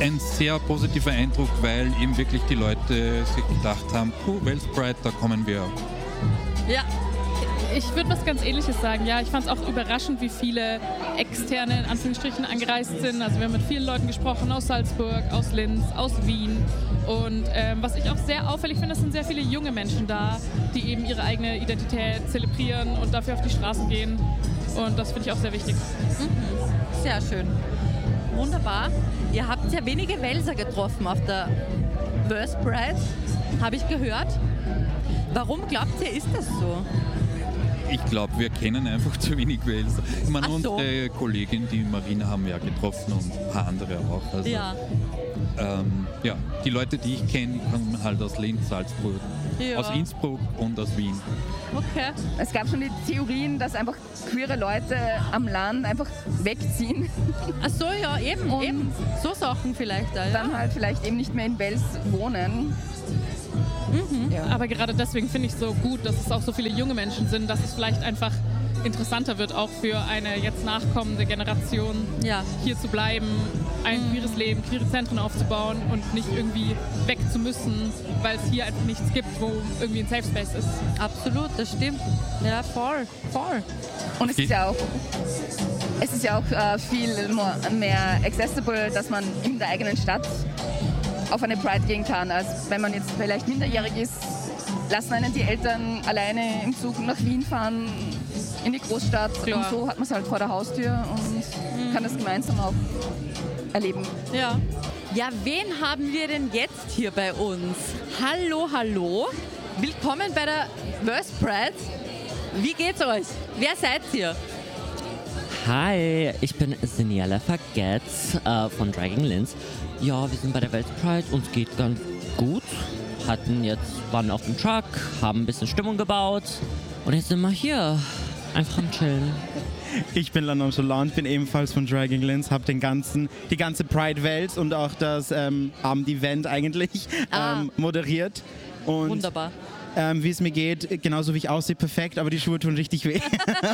ein sehr positiver Eindruck, weil eben wirklich die Leute sich gedacht haben, Wales Pride, da kommen wir. Ja. Ich würde was ganz Ähnliches sagen. Ja, ich fand es auch überraschend, wie viele Externe in Anführungsstrichen angereist sind. Also wir haben mit vielen Leuten gesprochen aus Salzburg, aus Linz, aus Wien. Und was ich auch sehr auffällig finde, es sind sehr viele junge Menschen da, die eben ihre eigene Identität zelebrieren und dafür auf die Straßen gehen. Und das finde ich auch sehr wichtig. Mhm. Sehr schön. Wunderbar. Ihr habt ja wenige Welser getroffen auf der Wales Pride, habe ich gehört. Warum glaubt ihr, ist das so? Ich glaube, wir kennen einfach zu wenig Wales. Ich meine, Ach so. unsere Kollegin, die Marina, haben wir ja getroffen und ein paar andere auch. Also, Ja. Ja, die Leute, die ich kenne, kommen halt aus Linz, Salzburg, Ja. aus Innsbruck und aus Wien. Okay. Es gab schon die Theorien, dass einfach queere Leute am Land einfach wegziehen, Ach so, ja, eben, Und eben. So Sachen vielleicht. Ja. dann halt vielleicht eben nicht mehr in Wels wohnen. Ja. Aber gerade deswegen finde ich es so gut, dass es auch so viele junge Menschen sind, dass es vielleicht einfach interessanter wird, auch für eine jetzt nachkommende Generation Ja. hier zu bleiben, ein queeres Leben, queere Zentren aufzubauen und nicht irgendwie weg zu müssen, weil es hier einfach nichts gibt, wo irgendwie ein Safe Space ist. Absolut, das stimmt. Ja, voll. Und es ist ja auch viel mehr accessible, dass man in der eigenen Stadt auf eine Pride gehen kann, als wenn man jetzt vielleicht minderjährig ist, lassen einen die Eltern alleine im Zug nach Wien fahren, in die Großstadt. Klar. Und so hat man es halt vor der Haustür und kann das gemeinsam auch erleben. Ja. Ja, wen haben wir denn jetzt hier bei uns? Hallo, hallo. Willkommen bei der Wales Pride. Wie geht's euch? Wer seid ihr? Hi, ich bin Siniela Forgets von Dragging Linz. Ja, wir sind bei der Wales Pride, uns geht ganz gut. Waren auf dem Truck, haben ein bisschen Stimmung gebaut und jetzt sind wir hier. Einfach am Chillen. Ich bin Landon Solange, bin ebenfalls von Dragging Linz, habe die ganze Pride-Welt und auch das Abend-Event eigentlich moderiert. Und Wunderbar. wie es mir geht, genauso wie ich aussehe, perfekt, aber die Schuhe tun richtig weh.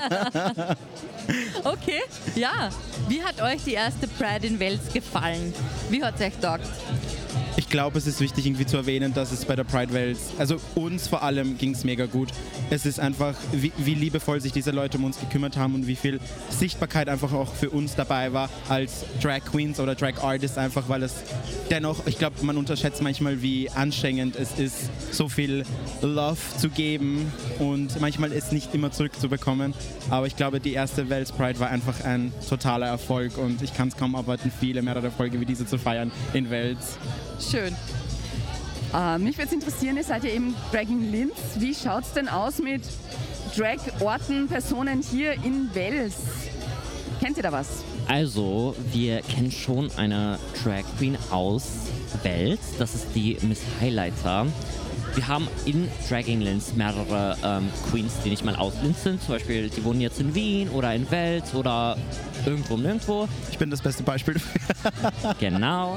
Okay, ja. Wie hat euch die erste Pride in Wels gefallen? Wie hat es euch gedacht? Ich glaube, es ist wichtig irgendwie zu erwähnen, dass es bei der Pride Welt, also uns vor allem, ging es mega gut. Es ist einfach, wie liebevoll sich diese Leute um uns gekümmert haben und wie viel Sichtbarkeit einfach auch für uns dabei war als Drag Queens oder Drag Artists, einfach weil es dennoch, ich glaube, man unterschätzt manchmal, wie anstrengend es ist, so viel Love zu geben und manchmal es nicht immer zurückzubekommen. Aber ich glaube, die erste Wales Pride war einfach ein totaler Erfolg und ich kann es kaum erwarten, viele mehrere Erfolge wie diese zu feiern in Wales. Schön. Mich würde es interessieren, ihr seid ja eben Dragging Linz. Wie schaut es denn aus mit Drag-Orten, Personen hier in Wels? Kennt ihr da was? Also, wir kennen schon eine Drag Queen aus Wels. Das ist die Miss Highlighter. Wir haben in Dragging Linz mehrere Queens, die nicht mal aus Linz sind. Zum Beispiel, die wohnen jetzt in Wien oder in Wels oder irgendwo nirgendwo. Ich bin das beste Beispiel dafür. Genau.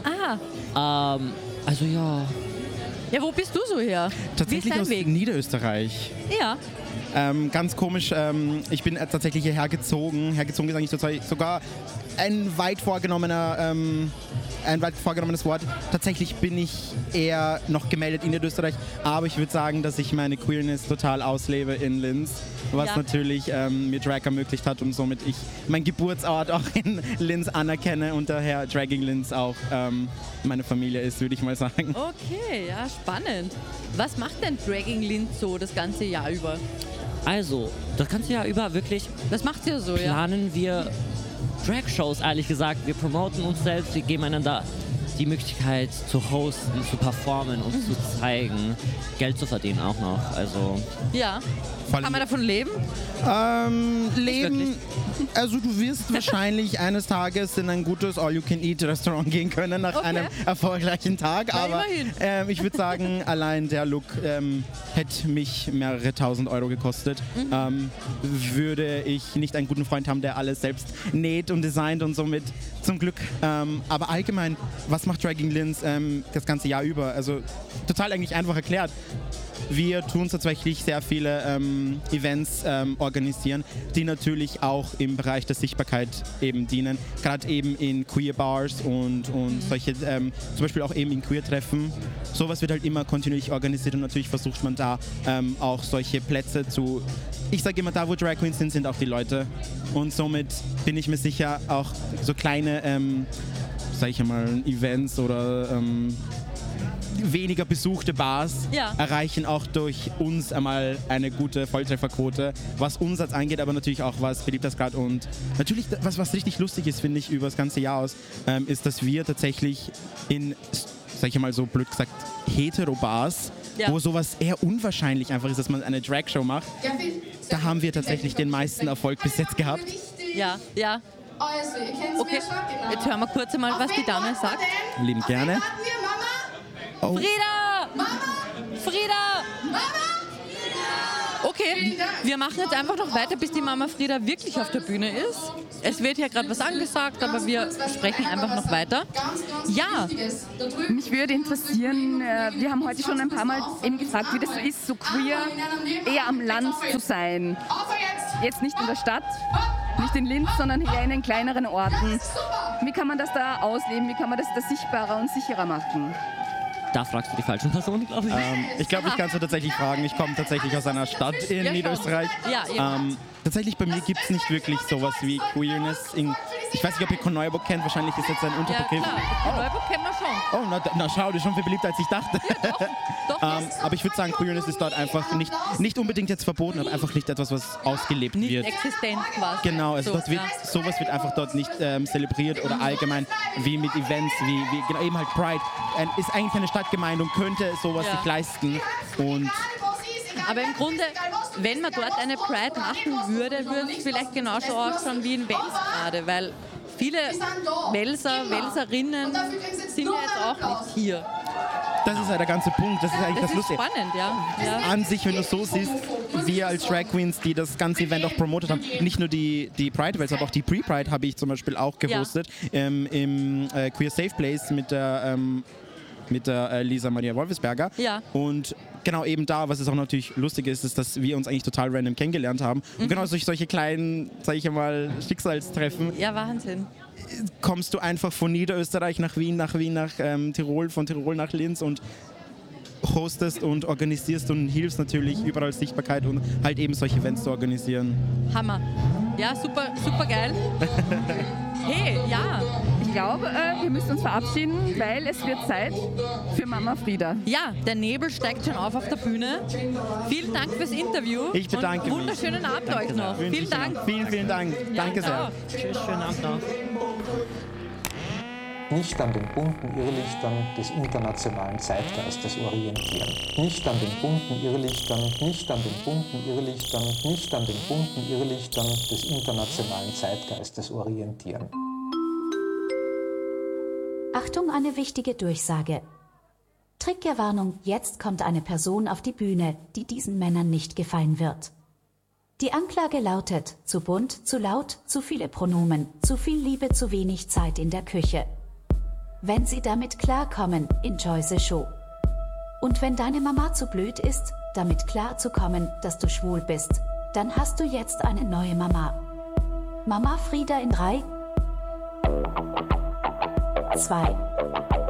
Also ja. Ja, wo bist du so her? Tatsächlich Wie ist dein aus Weg? Niederösterreich. Ja. Ganz komisch, ich bin tatsächlich hierher gezogen. Hergezogen ist eigentlich sogar ein weit vorgenommenes Wort. Tatsächlich bin ich eher noch gemeldet in Niederösterreich, aber ich würde sagen, dass ich meine Queerness total auslebe in Linz, was natürlich mir Drag ermöglicht hat und somit ich meinen Geburtsort auch in Linz anerkenne und daher Dragging Linz auch meine Familie ist, würde ich mal sagen. Okay, ja, spannend. Was macht denn Dragging Linz so das ganze Jahr über? Also, das ganze Jahr über wirklich Das macht ihr so, ja? planen wir Drag-Shows, ehrlich gesagt. Wir promoten uns selbst, wir geben einander die Möglichkeit zu hosten, zu performen und zu zeigen, Geld zu verdienen auch noch. Also Ja. Vor Kann allem- man davon leben? Leben, also du wirst wahrscheinlich eines Tages in ein gutes All-You-Can-Eat-Restaurant gehen können nach einem erfolgreichen Tag, Na, aber immerhin. ich würde sagen, allein der Look hätte mich mehrere tausend Euro gekostet. Würde ich nicht einen guten Freund haben, der alles selbst näht und designt und somit zum Glück. Aber allgemein, was macht Dragging Linz das ganze Jahr über? Also total eigentlich einfach erklärt. Wir tun tatsächlich sehr viele Events organisieren, die natürlich auch im Bereich der Sichtbarkeit eben dienen. Gerade eben in Queer-Bars und solche, zum Beispiel auch eben in Queer-Treffen. Sowas wird halt immer kontinuierlich organisiert und natürlich versucht man da auch solche Plätze zu... Ich sage immer, da wo Drag Queens sind auch die Leute. Und somit bin ich mir sicher, auch so kleine, sage ich mal, Events oder weniger besuchte Bars erreichen auch durch uns einmal eine gute Volltrefferquote, was Umsatz angeht, aber natürlich auch was Beliebtheitsgrad. Und natürlich, was richtig lustig ist, finde ich, über das ganze Jahr aus, ist, dass wir tatsächlich in, sag ich mal so blöd gesagt, Hetero-Bars, wo sowas eher unwahrscheinlich einfach ist, dass man eine Drag-Show macht, da haben wir tatsächlich den meisten Erfolg bis jetzt gehabt. Ja. Okay, jetzt hören wir kurz mal, was die Dame sagt. Liebend gerne. Oh. Frieda! Mama! Frieda! Mama! Okay, wir machen jetzt einfach noch weiter, bis die Mama Frieda wirklich auf der Bühne ist. Es wird ja gerade was angesagt, aber wir sprechen einfach noch weiter. Ja. Mich würde interessieren, wir haben heute schon ein paar Mal eben gefragt, wie das so ist, so queer eher am Land zu sein. Jetzt nicht in der Stadt, nicht in Linz, sondern eher in den kleineren Orten. Wie kann man das da ausleben? Wie kann man das da sichtbarer und sicherer machen? Da fragst du die falschen Personen, glaube ich. Ich glaube, ich kann es tatsächlich fragen. Ich komme tatsächlich aus einer Stadt in Niederösterreich. Ja, tatsächlich bei mir gibt es nicht wirklich sowas wie Queerness. Ich weiß nicht, ob ihr Korneuburg kennt. Wahrscheinlich ist jetzt ein Unterbegriff. Ja, klar. Korneuburg kennen wir schon. Oh, na schau, das ist schon viel beliebter, als ich dachte. Ja, doch, aber ich würde sagen, Queerness ist dort einfach nicht unbedingt jetzt verboten, aber einfach nicht etwas, was ausgelebt nicht wird. Nicht existent quasi. Genau, also sowas wird einfach dort nicht zelebriert oder allgemein wie mit Events, wie genau, eben halt Pride. Ist eigentlich eine Stadtgemeinde und könnte sowas sich leisten. Und aber im Grunde, wenn man dort eine Pride machen würde, würde es vielleicht genauso ausschauen wie in Wels gerade, weil viele Welserinnen sind ja jetzt auch nicht hier. Das ist halt der ganze Punkt, das ist eigentlich das Lustige. Spannend, ja. An sich, wenn du so siehst, wir als Drag Queens, die das ganze Event auch promotet haben, nicht nur die Pride-Welt, aber auch die Pre-Pride habe ich zum Beispiel auch gehostet im Queer Safe Place mit der Lisa Maria Wolfesberger. Ja. Und genau eben da, was es auch natürlich lustig ist, dass wir uns eigentlich total random kennengelernt haben. Und genau durch solche kleinen, sage ich mal, Schicksalstreffen. Ja, Wahnsinn. Kommst du einfach von Niederösterreich nach Wien, nach Tirol, von Tirol nach Linz und hostest und organisierst und hilfst natürlich überall Sichtbarkeit und halt eben solche Events zu organisieren. Hammer. Ja, super, super geil. Hey, ja. Ich glaube, wir müssen uns verabschieden, weil es wird Zeit für Mama Frieda. Ja, der Nebel steigt schon auf der Bühne. Vielen Dank fürs Interview. Ich bedanke mich. Wunderschönen Abend euch noch. Vielen Dank. Vielen Dank. Ja, Danke sehr. Tschüss, schönen Abend noch. Nicht an den bunten Irrlichtern des internationalen Zeitgeistes orientieren. Nicht an den bunten Irrlichtern, nicht an den bunten Irrlichtern, nicht an den bunten Irrlichtern des internationalen Zeitgeistes orientieren. Achtung, eine wichtige Durchsage. Triggerwarnung, jetzt kommt eine Person auf die Bühne, die diesen Männern nicht gefallen wird. Die Anklage lautet: zu bunt, zu laut, zu viele Pronomen, zu viel Liebe, zu wenig Zeit in der Küche. Wenn Sie damit klarkommen, enjoy the show. Und wenn deine Mama zu blöd ist, damit klarzukommen, dass du schwul bist, dann hast du jetzt eine neue Mama. Mama Frieda in 3, 2,